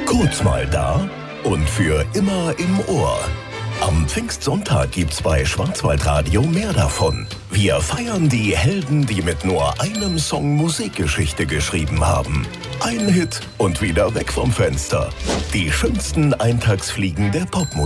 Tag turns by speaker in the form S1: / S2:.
S1: Kurz mal da und für immer im Ohr. Am Pfingstsonntag gibt's bei Schwarzwaldradio mehr davon. Wir feiern die Helden, die mit nur einem Song Musikgeschichte geschrieben haben. Ein Hit und wieder weg vom Fenster. Die schönsten Eintagsfliegen der Popmusik.